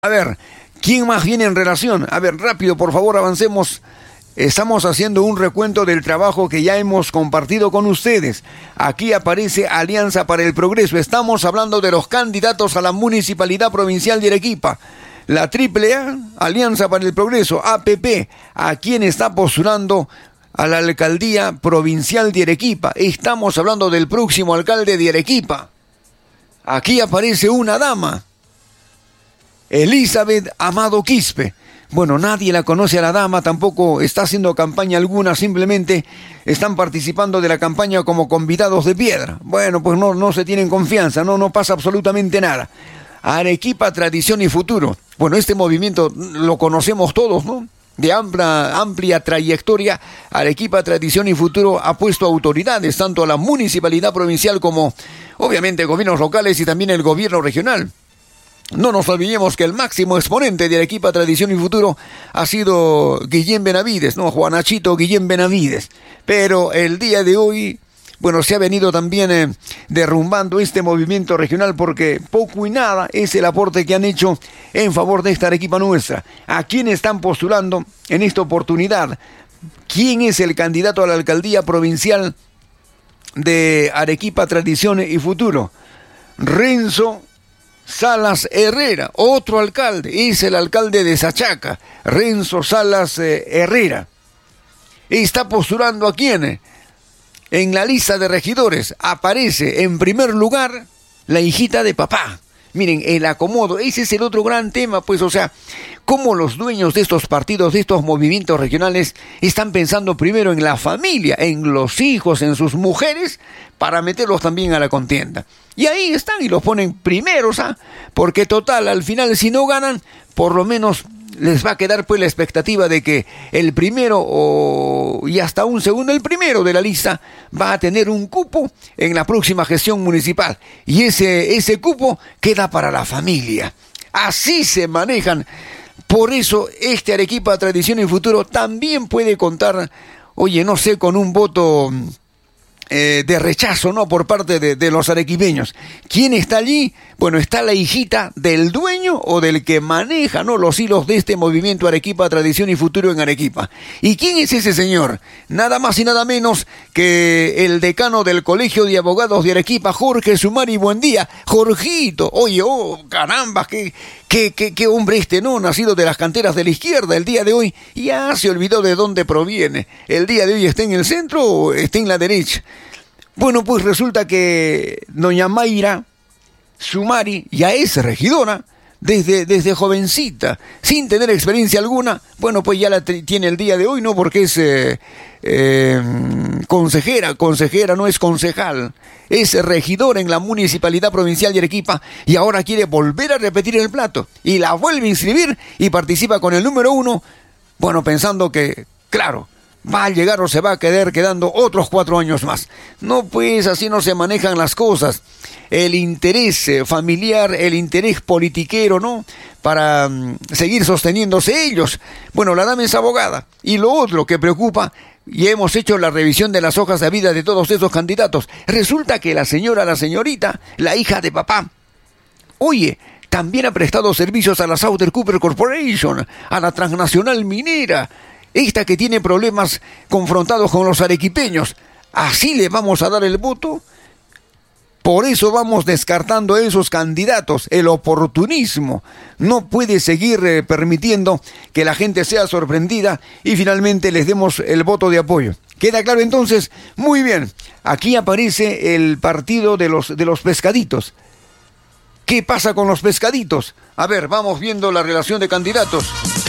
A ver, ¿quién más viene en relación? A ver, rápido, por favor, avancemos. Estamos haciendo un recuento del trabajo que ya hemos compartido con ustedes. Aquí aparece Alianza para el Progreso. Estamos hablando de los candidatos a la Municipalidad Provincial de Arequipa. La AAA, Alianza para el Progreso, APP, a quien está postulando a la Alcaldía Provincial de Arequipa. Estamos hablando del próximo alcalde de Arequipa. Aquí aparece una dama, Elizabeth Amado Quispe. Bueno, nadie la conoce a la dama, tampoco está haciendo campaña alguna, simplemente están participando de la campaña como convidados de piedra. Bueno, pues no se tienen confianza, no pasa absolutamente nada. Arequipa, Tradición y Futuro. Bueno, este movimiento lo conocemos todos, ¿no? De amplia trayectoria. Arequipa, Tradición y Futuro ha puesto autoridades, tanto a la municipalidad provincial como, obviamente, gobiernos locales y también el gobierno regional. No nos olvidemos que el máximo exponente de Arequipa, Tradición y Futuro ha sido Guillén Benavides, ¿no? Juanachito Guillén Benavides. Pero el día de hoy, bueno, se ha venido también derrumbando este movimiento regional porque poco y nada es el aporte que han hecho en favor de esta Arequipa nuestra. ¿A quién están postulando en esta oportunidad? ¿Quién es el candidato a la alcaldía provincial de Arequipa, Tradición y Futuro? Renzo Salas Herrera, otro alcalde, es el alcalde de Sachaca, Renzo Salas Herrera. ¿Está postulando a quién? En la lista de regidores aparece en primer lugar la hijita de papá. Miren, el acomodo, ese es el otro gran tema, pues, o sea, cómo los dueños de estos partidos, de estos movimientos regionales, están pensando primero en la familia, en los hijos, en sus mujeres, para meterlos también a la contienda. Y ahí están y los ponen primeros, ¿ah? Porque total, al final, si no ganan, por lo menos les va a quedar pues la expectativa de que el primero y hasta un segundo, el primero de la lista va a tener un cupo en la próxima gestión municipal. Y ese cupo queda para la familia. Así se manejan. Por eso este Arequipa, Tradición y Futuro también puede contar, oye, no sé, con un voto de rechazo, ¿no? Por parte de los arequipeños. ¿Quién está allí? Bueno, está la hijita del dueño o del que maneja, ¿no? Los hilos de este movimiento Arequipa, Tradición y Futuro en Arequipa. ¿Y quién es ese señor? Nada más y nada menos que el decano del Colegio de Abogados de Arequipa, Jorge Sumari Buendía. Jorgito, oye, caramba, qué hombre este, ¿no? Nacido de las canteras de la izquierda. El día de hoy ya se olvidó de dónde proviene. El día de hoy está en el centro o está en la derecha. Bueno, pues resulta que doña Mayra Sumari ya es regidora desde jovencita, sin tener experiencia alguna. Bueno, pues ya la tiene el día de hoy, ¿no? Porque es consejera, no es concejal. Es regidora en la Municipalidad Provincial de Arequipa y ahora quiere volver a repetir el plato. Y la vuelve a inscribir y participa con el número 1, bueno, pensando que, claro, va a llegar o se va a quedar quedando otros 4 años más. No, pues así no se manejan las cosas. El interés familiar, el interés politiquero, ¿no? Para seguir sosteniéndose ellos. Bueno, la dama es abogada. Y lo otro que preocupa, y hemos hecho la revisión de las hojas de vida de todos esos candidatos, resulta que la señorita, la hija de papá, oye, también ha prestado servicios a la Southern Copper Corporation, a la transnacional minera, esta que tiene problemas confrontados con los arequipeños. ¿Así le vamos a dar el voto? Por eso vamos descartando a esos candidatos. El oportunismo no puede seguir permitiendo que la gente sea sorprendida y finalmente les demos el voto de apoyo. ¿Queda claro entonces? Muy bien. Aquí aparece el partido de los pescaditos. ¿Qué pasa con los pescaditos? A ver, vamos viendo la relación de candidatos.